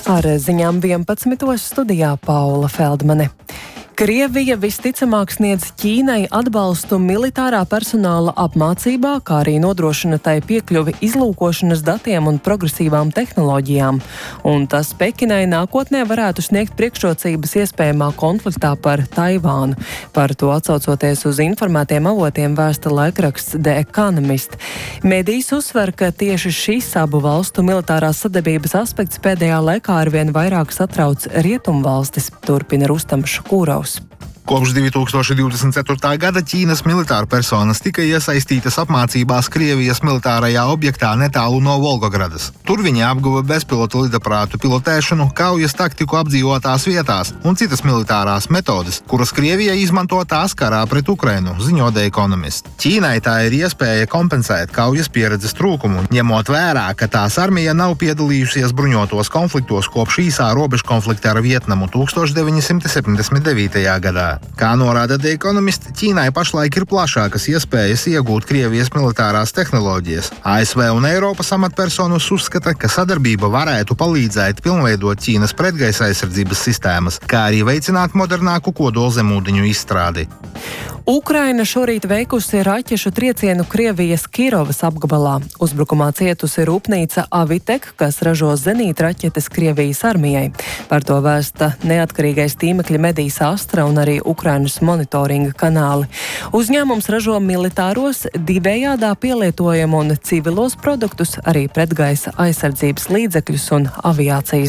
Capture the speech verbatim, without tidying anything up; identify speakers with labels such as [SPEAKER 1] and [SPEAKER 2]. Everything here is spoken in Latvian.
[SPEAKER 1] Ar ziņām vienpadsmitos studijā Paula Feldmane. Krievija visticamāk sniedz Ķīnai atbalstu militārā personāla apmācībā, kā arī nodrošina tai piekļuvi izlūkošanas datiem un progresīvām tehnoloģijām. Un tas Pekinai nākotnē varētu sniegt priekšrocības iespējamā konfliktā par Taivānu. Par to atsaucoties uz informētiem avotiem vēsta laikraksts The Economist. Medijs uzsver, ka tieši šis abu valstu militārās sadarbības aspekts pēdējā laikā arvien vairāk satrauc rietumvalstis, turpina Rustams Šukūrovs.
[SPEAKER 2] Kopš divi tūkstoši divdesmit ceturtā gada Ķīnas militāra personas tika iesaistītas apmācībās Krievijas militārajā objektā netālu no Volgogradas. Tur viņi apguva bezpilota lidaparātu pilotēšanu, kaujas taktiku apdzīvotās vietās un citas militārās metodes, kuras Krievija izmanto tās karā pret Ukrainu, ziņo The Economist. Ķīnai tā ir iespēja kompensēt kaujas pieredzes trūkumu, ņemot vērā, ka tās armija nav piedalījusies bruņotos konfliktos kopš īsā robežkonflikta ar Vietnamu tūkstoš deviņi simti septiņdesmit devītajā gadā. Kā norāda The Economist, Ķīnai pašlaik ir plašākas iespējas iegūt Krievijas militārās tehnoloģijas. A S V un Eiropas amatpersonas uzskata, ka sadarbība varētu palīdzēt pilnveidot Ķīnas pretgaisa aizsardzības sistēmas, kā arī veicināt modernāku kodolzemūdeņu izstrādi.
[SPEAKER 1] Ukraina šorīt veikusi raķešu triecienu Krievijas Kirovas apgabalā. Uzbrukumā cietusi rūpnīca Avitek, kas ražo zenītraķetes Krievijas armijai. Par to vēsta neatkarīgais tīmekļa medijs Astra un arī Ukrainas monitoringa kanāli. Uzņēmums ražo militāros, divējādā pielietojumu un civilos produktus, arī pretgaisa aizsardzības līdzekļus un aviācijas